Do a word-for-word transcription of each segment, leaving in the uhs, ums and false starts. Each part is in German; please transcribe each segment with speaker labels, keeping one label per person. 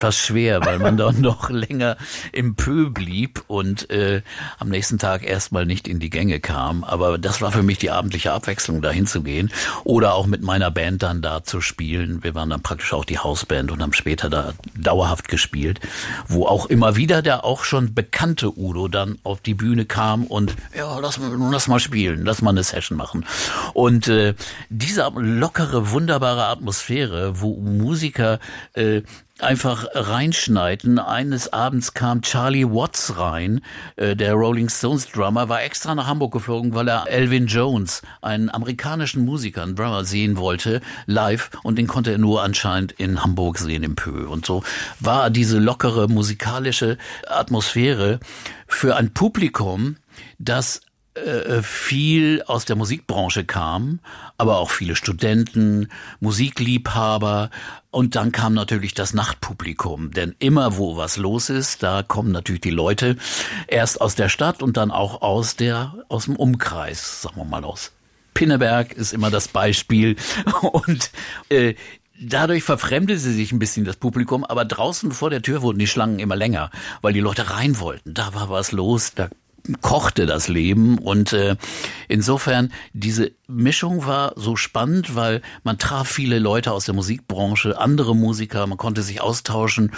Speaker 1: etwas schwer, weil man dann noch länger im Pö blieb und äh, am nächsten Tag erstmal nicht in die Gänge kam. Aber das war für mich die abendliche Abwechslung, da hinzugehen oder auch mit meiner Band dann da zu spielen. Wir waren dann praktisch auch die Hausband und haben später da dauerhaft gespielt, wo auch immer wieder der auch schon bekannte Udo dann auf die Bühne kam und ja, lass mal, lass mal spielen, lass mal eine Session machen. Und äh, diese lockere, wunderbare Atmosphäre, wo Musiker äh, einfach reinschneiden. Eines Abends kam Charlie Watts rein, äh, der Rolling Stones Drummer, war extra nach Hamburg geflogen, weil er Elvin Jones, einen amerikanischen Musiker, einen Drummer, sehen wollte, live, und den konnte er nur anscheinend in Hamburg sehen, im Pö. Und so war diese lockere musikalische Atmosphäre für ein Publikum, das viel aus der Musikbranche kam, aber auch viele Studenten, Musikliebhaber, und dann kam natürlich das Nachtpublikum, denn immer wo was los ist, da kommen natürlich die Leute erst aus der Stadt und dann auch aus der aus dem Umkreis, sagen wir mal aus Pinneberg ist immer das Beispiel, und äh, dadurch verfremdete sie sich ein bisschen das Publikum, aber draußen vor der Tür wurden die Schlangen immer länger, weil die Leute rein wollten. Da war was los, da kochte das Leben, und äh, insofern diese Mischung war so spannend, weil man traf viele Leute aus der Musikbranche, andere Musiker, man konnte sich austauschen.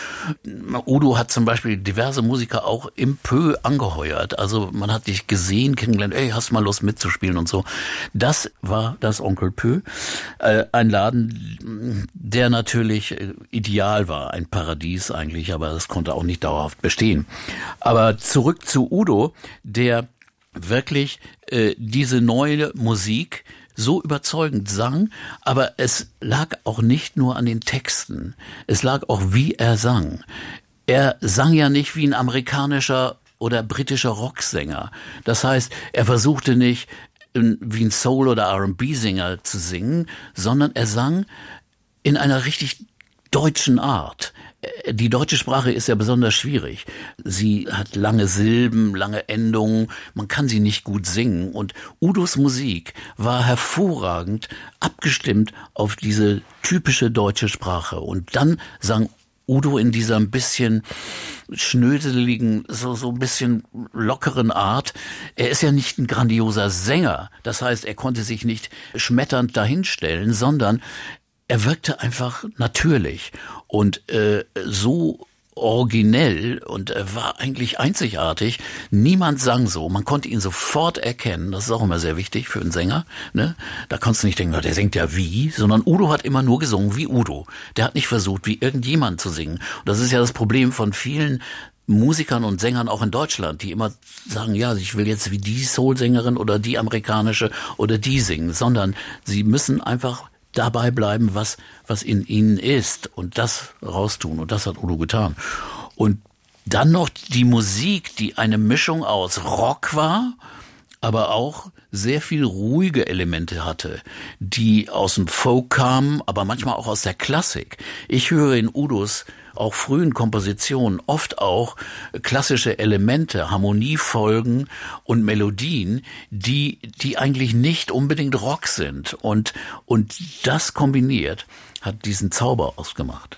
Speaker 1: Udo hat zum Beispiel diverse Musiker auch im Pö angeheuert, also man hat dich gesehen, kennengelernt, ey, hast du mal Lust mitzuspielen und so. Das war das Onkel Pö, äh, ein Laden, der natürlich äh, ideal war, ein Paradies eigentlich, aber das konnte auch nicht dauerhaft bestehen. Aber zurück zu Udo, der wirklich äh, diese neue Musik so überzeugend sang, aber es lag auch nicht nur an den Texten, es lag auch, wie er sang. Er sang ja nicht wie ein amerikanischer oder britischer Rocksänger. Das heißt, er versuchte nicht wie ein Soul- oder R and B-Sänger zu singen, sondern er sang in einer richtig deutschen Art. Die deutsche Sprache ist ja besonders schwierig. Sie hat lange Silben, lange Endungen, man kann sie nicht gut singen. Und Udos Musik war hervorragend abgestimmt auf diese typische deutsche Sprache. Und dann sang Udo in dieser ein bisschen schnöseligen, so, so ein bisschen lockeren Art. Er ist ja nicht ein grandioser Sänger. Das heißt, er konnte sich nicht schmetternd dahinstellen, sondern er wirkte einfach natürlich und äh, so originell, und er war eigentlich einzigartig. Niemand sang so. Man konnte ihn sofort erkennen. Das ist auch immer sehr wichtig für einen Sänger. Ne? Da kannst du nicht denken, der singt ja wie, sondern Udo hat immer nur gesungen wie Udo. Der hat nicht versucht, wie irgendjemand zu singen. Und das ist ja das Problem von vielen Musikern und Sängern auch in Deutschland, die immer sagen, ja, ich will jetzt wie die Soul-Sängerin oder die amerikanische oder die singen, sondern sie müssen einfach dabei bleiben, was was in ihnen ist, und das raustun, und das hat Udo getan. Und dann noch die Musik, die eine Mischung aus Rock war, aber auch sehr viel ruhige Elemente hatte, die aus dem Folk kamen, aber manchmal auch aus der Klassik. Ich höre in Udos auch frühen Kompositionen oft auch klassische Elemente, Harmoniefolgen und Melodien, die die eigentlich nicht unbedingt Rock sind. Und und das kombiniert hat diesen Zauber ausgemacht.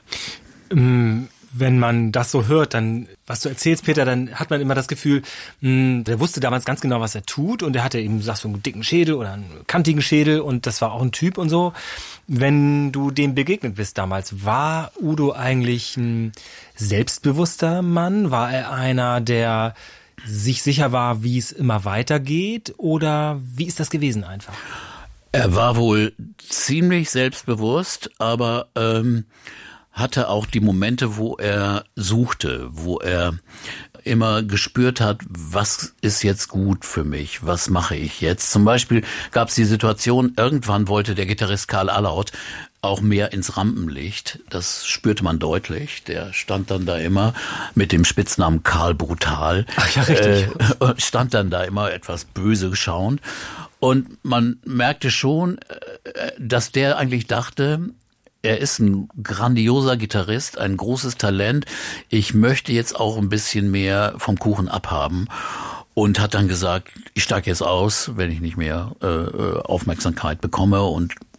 Speaker 2: Ähm Wenn man das so hört, dann, was du erzählst, Peter, dann hat man immer das Gefühl, mh, der wusste damals ganz genau, was er tut, und er hatte eben, sagst du, einen dicken Schädel oder einen kantigen Schädel, und das war auch ein Typ und so. Wenn du dem begegnet bist damals, war Udo eigentlich ein selbstbewusster Mann? War er einer, der sich sicher war, wie es immer weitergeht, oder wie ist das gewesen einfach?
Speaker 1: Er war wohl ziemlich selbstbewusst, aber ähm hatte auch die Momente, wo er suchte, wo er immer gespürt hat, was ist jetzt gut für mich, was mache ich jetzt. Zum Beispiel gab es die Situation, irgendwann wollte der Gitarrist Karl Allaut auch mehr ins Rampenlicht. Das spürte man deutlich. Der stand dann da immer mit dem Spitznamen Karl Brutal.
Speaker 2: Ach ja, richtig.
Speaker 1: Äh, stand dann da immer etwas böse schauend. Und man merkte schon, dass der eigentlich dachte, er ist ein grandioser Gitarrist, ein großes Talent. Ich möchte jetzt auch ein bisschen mehr vom Kuchen abhaben, und hat dann gesagt, ich steige jetzt aus, wenn ich nicht mehr äh, Aufmerksamkeit bekomme, und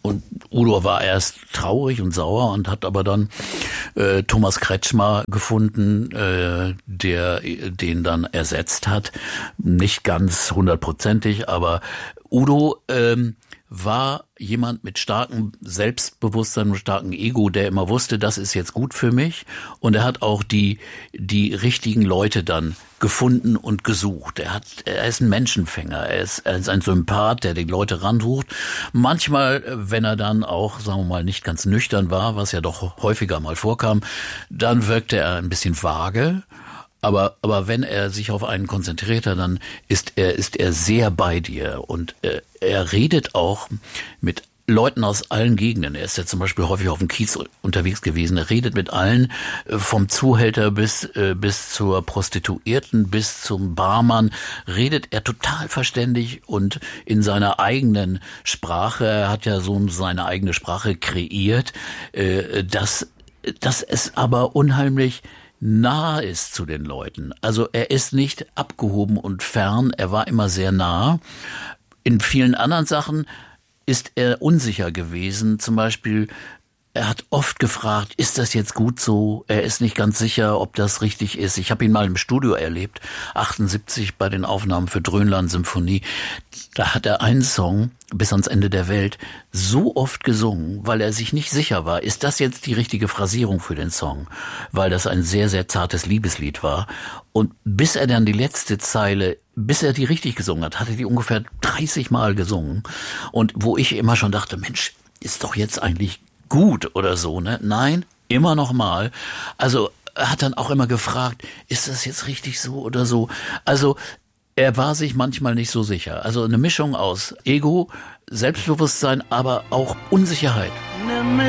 Speaker 1: Und Udo war erst traurig und sauer und hat aber dann äh, Thomas Kretschmer gefunden, äh, der den dann ersetzt hat. Nicht ganz hundertprozentig, aber Udo ähm, war jemand mit starkem Selbstbewusstsein und starkem Ego, der immer wusste, das ist jetzt gut für mich. Und er hat auch die die richtigen Leute dann gefunden und gesucht. Er hat, er ist ein Menschenfänger. Er ist, er ist ein Sympath, der die Leute ransucht. Manchmal, wenn er dann auch, sagen wir mal, nicht ganz nüchtern war, was ja doch häufiger mal vorkam, dann wirkte er ein bisschen vage. Aber, aber wenn er sich auf einen konzentriert hat, dann ist er, ist er sehr bei dir und er, er redet auch mit Leuten aus allen Gegenden. Er ist ja zum Beispiel häufig auf dem Kiez unterwegs gewesen. Er redet mit allen, vom Zuhälter bis, bis zur Prostituierten, bis zum Barmann, redet er total verständig und in seiner eigenen Sprache. Er hat ja so seine eigene Sprache kreiert, dass, dass es aber unheimlich nah ist zu den Leuten. Also er ist nicht abgehoben und fern, er war immer sehr nah. In vielen anderen Sachen ist er unsicher gewesen. Zum Beispiel, er hat oft gefragt, ist das jetzt gut so? Er ist nicht ganz sicher, ob das richtig ist. Ich habe ihn mal im Studio erlebt, achtundsiebzig bei den Aufnahmen für Dröhnland Symphonie. Da hat er einen Song, Bis ans Ende der Welt, so oft gesungen, weil er sich nicht sicher war, ist das jetzt die richtige Phrasierung für den Song? Weil das ein sehr, sehr zartes Liebeslied war. Und bis er dann die letzte Zeile, bis er die richtig gesungen hat, hat er die ungefähr dreißig Mal gesungen. Und wo ich immer schon dachte, Mensch, ist doch jetzt eigentlich gut oder so, ne? Nein, immer noch mal. Also er hat dann auch immer gefragt, ist das jetzt richtig so oder so? Also er war sich manchmal nicht so sicher. Also eine Mischung aus Ego, Selbstbewusstsein, aber auch Unsicherheit.